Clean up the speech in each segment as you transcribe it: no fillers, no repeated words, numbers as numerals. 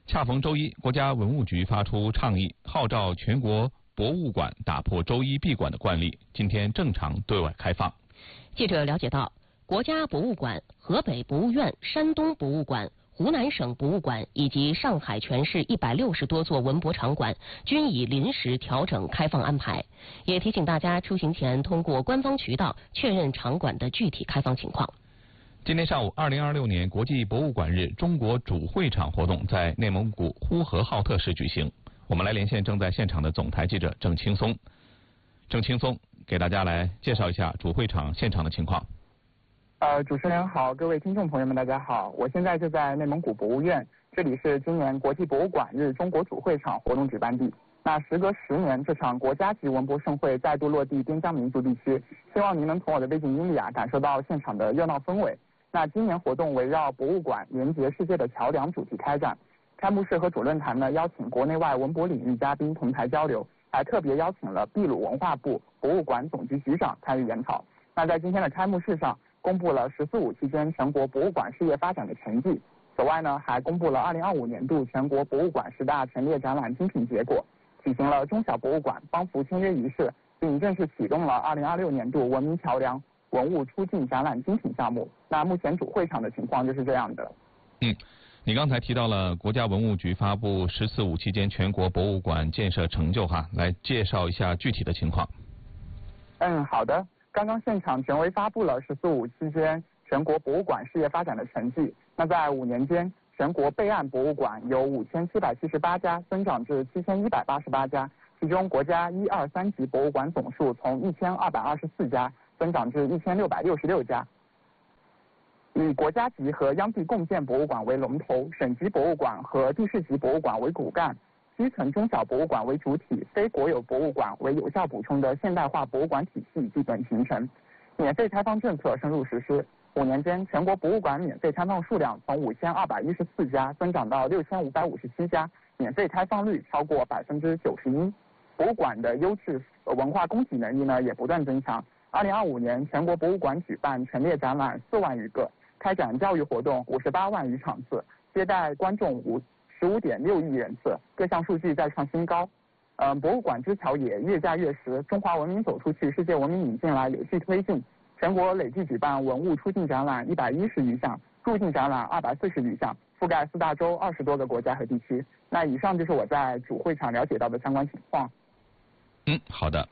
恰逢周一，国家文物局发出倡议，号召全国博物馆打破周一闭馆的惯例，今天正常对外开放。 记者了解到，国家博物馆、河北博物院、山东博物馆、湖南省博物馆以及上海全市160多座文博场馆均已临时调整开放安排，也提醒大家出行前通过官方渠道确认场馆的具体开放情况。 今天上午，2026年国际博物馆日中国主会场活动在内蒙古呼和浩特市举行。我们来连线正在现场的总台记者郑青松。郑青松给大家来介绍一下主会场现场的情况。 主持人好，各位听众朋友们，大家好，我现在就在内蒙古博物院，这里是今年国际博物馆日中国主会场活动举办地。那时隔10年，这场国家级文博盛会再度落地边疆民族地区，希望您能从我的背景音里感受到现场的热闹氛围。那今年活动围绕博物馆连接世界的桥梁主题开展，开幕式和主论坛呢邀请国内外文博领域嘉宾同台交流，还特别邀请了秘鲁文化部博物馆总局局长参与研讨。那在今天的开幕式上，公布了“14·5”期间全国博物馆事业发展的成绩。此外呢，还公布了2025年度全国博物馆10大陈列展览精品结果，举行了中小博物馆帮扶签约仪式，并正式启动了2026年度文明桥梁文物出境展览精品项目。那目前主会场的情况就是这样的。 你刚才提到了国家文物局发布“14·5”期间全国博物馆建设成就来介绍一下具体的情况。 好的。刚刚现场权威发布了“14·5”期间全国博物馆事业发展的成绩。那在5年间，全国备案博物馆由5778家增长至7188家，其中国家1、2、3级博物馆总数从1224家增长至1666家。以国家级和央地共建博物馆为龙头，省级博物馆和地市级博物馆为骨干，基层中小博物馆为主体，非国有博物馆为有效补充的现代化博物馆体系基本形成。免费开放政策深入实施，5年间全国博物馆免费开放数量从5214家增长到6557家，免费开放率超过91%。博物馆的优质文化供给能力呢也不断增强。2025年全国博物馆举办陈列展览4万余个，开展教育活动58万余场次，接待观众15.6亿人次，各项数据再创新高。博物馆之桥也越架越实，中华文明走出去，世界文明引进来有序推进。全国累计举办文物出境展览110余项，入境展览240余项，覆盖4大洲20多个国家和地区。那以上就是我在主会场了解到的相关情况。 好的。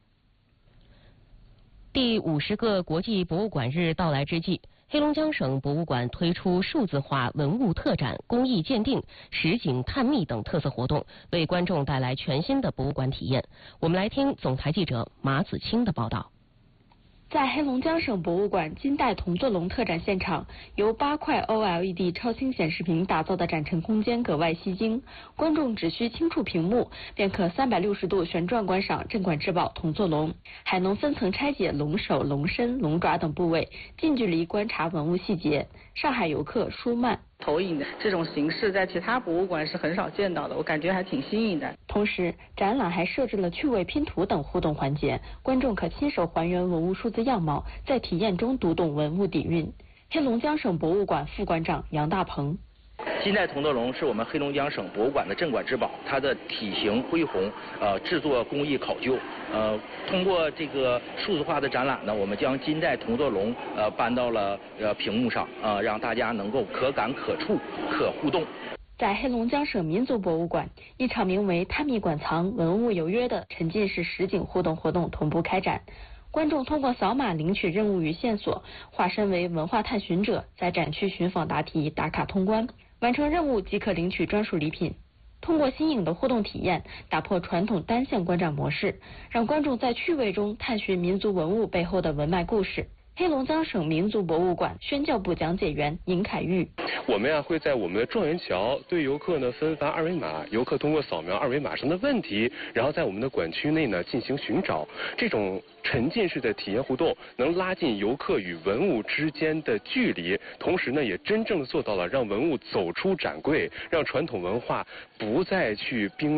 第50个国际博物馆日到来之际，黑龙江省博物馆推出数字化文物特展、工艺鉴定、实景探秘等特色活动，为观众带来全新的博物馆体验。我们来听总台记者马子清的报道。 在黑龙江省博物馆金代铜座龙特展现场，由8块 OLED 超清显示屏打造的展陈空间格外吸睛，观众只需轻触屏幕，便可360度旋转观赏镇馆之宝铜座龙，还能分层拆解龙首、龙身、龙爪等部位，近距离观察文物细节。上海游客舒曼。 投影的这种形式在其他博物馆是很少见到的，我感觉还挺新颖的。 同时，展览还设置了趣味拼图等互动环节，观众可亲手还原文物数字样貌，在体验中读懂文物底蕴。黑龙江省博物馆副馆长杨大鹏。 金代铜座龙是我们黑龙江省博物馆的镇馆之宝，它的体型恢宏，制作工艺考究。通过这个数字化的展览呢，我们将金代铜座龙搬到了屏幕上，让大家能够可感可触可互动。 在黑龙江省民族博物馆，一场名为“探秘馆藏，文物有约”的沉浸式实景互动活动同步开展。观众通过扫码领取任务与线索，化身为文化探寻者，在展区寻访答题、打卡通关，完成任务即可领取专属礼品。通过新颖的互动体验，打破传统单向观展模式，让观众在趣味中探寻民族文物背后的文脉故事。黑龙江省民族博物馆宣教部讲解员尹凯玉： 我们会在我们的状元桥对游客分发2维码，游客通过扫描2维码上的问题，然后在我们的馆区内进行寻找。这种沉浸式的体验互动，能拉近游客与文物之间的距离，同时也真正的做到了让文物走出展柜，让传统文化不再去冰